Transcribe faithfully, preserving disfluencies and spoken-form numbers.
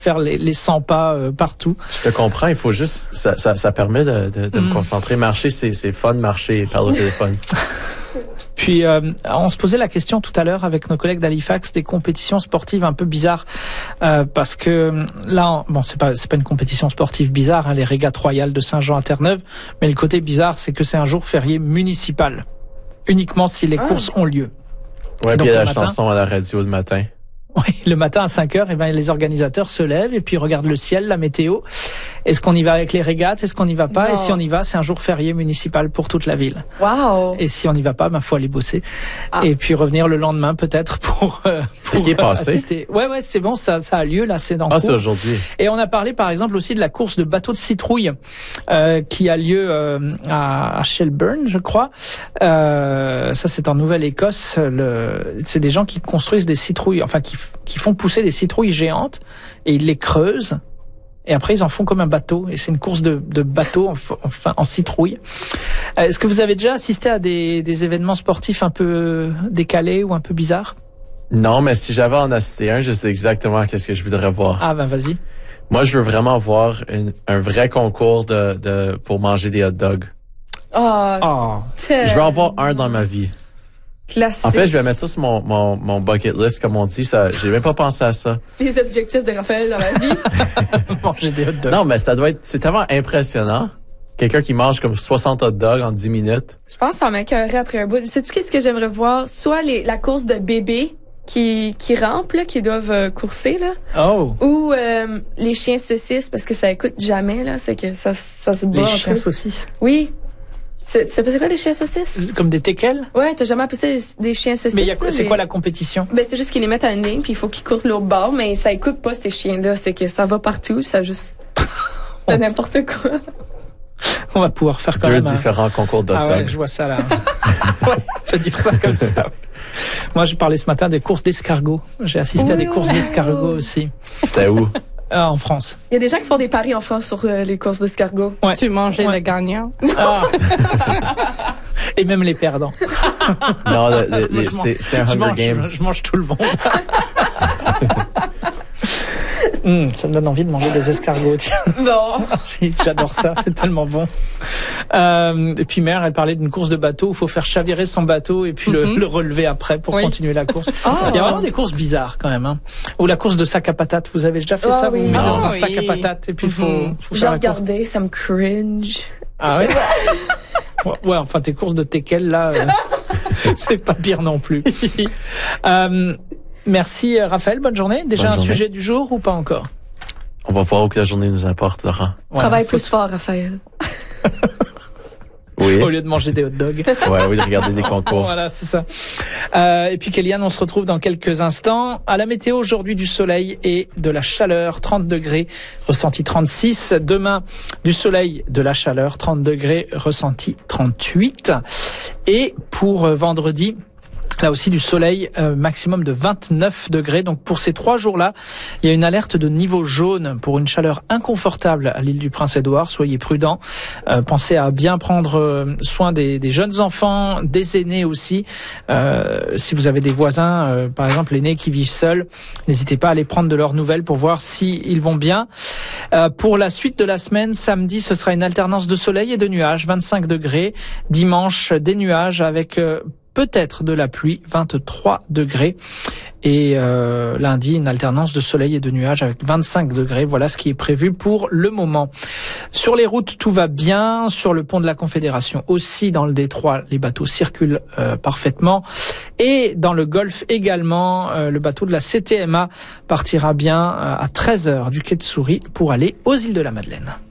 faire les, les cent pas euh, partout. Je te comprends, il faut juste, ça, ça, ça permet de, de, de mm. me concentrer. Marcher, c'est, c'est fun, marcher et parler au téléphone. Puis, euh, on se posait la question tout à l'heure avec nos collègues d'Halifax des compétitions sportives un peu bizarres, euh, parce que là, bon, c'est pas c'est pas une compétition sportive bizarre, hein, les régates royales de Saint-Jean à Terre-Neuve, mais le côté bizarre, c'est que c'est un jour férié municipal, uniquement si les ah. courses ont lieu. Ouais, puis il y a la matin, chanson à la radio le matin. Oui, le matin à cinq heures, eh ben, les organisateurs se lèvent et puis regardent le ciel, la météo. Est-ce qu'on y va avec les régates? Est-ce qu'on n'y va pas? Non. Et si on y va, c'est un jour férié municipal pour toute la ville. Wow. Et si on n'y va pas, ben, faut aller bosser. Ah. Et puis revenir le lendemain, peut-être, pour, euh, pour ce qui est passé. Assister. Ouais, ouais, c'est bon, ça, ça a lieu, là, c'est dans Ah, cours. c'est aujourd'hui. Et on a parlé, par exemple, aussi de la course de bateaux de citrouille, euh, qui a lieu, euh, à, à Shelburne, je crois. Euh, ça, c'est en Nouvelle-Écosse. Le, c'est des gens qui construisent des citrouilles, enfin, qui, qui font pousser des citrouilles géantes et ils les creusent et après ils en font comme un bateau et c'est une course de, de bateau enfin en, en citrouille. Euh, est-ce que vous avez déjà assisté à des, des événements sportifs un peu décalés ou un peu bizarres? Non, mais si j'avais en assisté un, je sais exactement qu'est-ce que je voudrais voir. Ah ben vas-y. Moi, je veux vraiment voir une, un vrai concours de, de pour manger des hot dogs. Oh, oh. Je veux en voir un dans ma vie. Classique. En fait, je vais mettre ça sur mon, mon, mon bucket list, comme on dit. Ça, j'ai même pas pensé à ça. Les objectifs de Raphaël dans la vie. Manger des hot dogs. Non, mais ça doit être, c'est tellement impressionnant. Quelqu'un qui mange comme soixante hot dogs en dix minutes. Je pense que ça m'écœurerait après un bout. Sais-tu qu'est-ce que j'aimerais voir? Soit les, la course de bébés qui, qui rampent, là, qui doivent euh, courser, là. Oh. Ou, euh, les chiens saucisses, parce que ça écoute jamais, là. C'est que ça, ça se bat. Les chiens saucisses? Oui. Tu sais pas c'est quoi des chiens saucisses? Comme des teckels? Ouais, t'as jamais appelé ça des, des chiens saucisses? Mais y a, là, c'est mais... quoi la compétition? Ben, c'est juste qu'ils les mettent à une ligne puis il faut qu'ils courent de l'autre bord, mais ça écoute pas ces chiens-là. C'est que ça va partout, ça juste, c'est n'importe quoi. On va pouvoir faire quand Deux même différents un... concours d'hot dogs. Ah ouais, je vois ça là. Ouais, faut dire ça comme ça. Moi, j'ai parlé ce matin des courses d'escargots. J'ai assisté oui, à des courses ouais. d'escargots aussi. C'était où? Ah, en France. Il y a des gens qui font des paris en France sur euh, les courses d'escargots. Ouais. Tu mangeais ouais. le gagnant. Ah. Et même les perdants. Non, le, le, le, c'est, c'est un Hunger mange, Games. Je, je mange tout le monde. Mmh, ça me donne envie de manger des escargots. Tiens. Non. Si, j'adore ça, c'est tellement bon. Euh, et puis Mère, elle parlait d'une course de bateau où il faut faire chavirer son bateau et puis mm-hmm. le, le relever après pour oui. continuer la course. Oh. Il y a vraiment des courses bizarres quand même. Hein. Ou la course de sac à patates. Vous avez déjà fait oh, ça? Oui. Vous mettez oh, dans un oui. sac à patates et puis il mm-hmm. faut, faut J'ai faire regardé, la course. Ça me cringe. Ah ouais? Ouais, enfin tes courses de teckels là, euh, c'est pas pire non plus. euh, merci Raphaël, bonne journée. Déjà bonne un journée. Sujet du jour ou pas encore? On va voir où que la journée nous apporte, Laurent. Voilà, Travaille plus fort, Raphaël. Oui. Au lieu de manger des hot dogs. Ouais, au lieu de regarder des concours. Voilà, c'est ça. Euh, et puis Kéliane, on se retrouve dans quelques instants. À la météo aujourd'hui, du soleil et de la chaleur, trente degrés, ressenti trente-six. Demain, du soleil, de la chaleur, trente degrés, ressenti trente-huit. Et pour euh, vendredi, là aussi du soleil, euh, maximum de vingt-neuf degrés. Donc pour ces trois jours-là, il y a une alerte de niveau jaune pour une chaleur inconfortable à l'île du Prince-Édouard. Soyez prudents. Euh, pensez à bien prendre euh, soin des, des jeunes enfants, des aînés aussi. Euh, si vous avez des voisins, euh, par exemple l'aîné qui vivent seuls, n'hésitez pas à aller prendre de leurs nouvelles pour voir s'ils vont bien. Euh, pour la suite de la semaine, samedi, ce sera une alternance de soleil et de nuages, vingt-cinq degrés. Dimanche, des nuages avec euh, peut-être de la pluie, vingt-trois degrés. Et euh, lundi, une alternance de soleil et de nuages avec vingt-cinq degrés. Voilà ce qui est prévu pour le moment. Sur les routes, tout va bien. Sur le pont de la Confédération aussi, dans le détroit, les bateaux circulent euh, parfaitement. Et dans le Golfe également, euh, le bateau de la C T M A partira bien euh, à treize heures du quai de Souris pour aller aux îles de la Madeleine.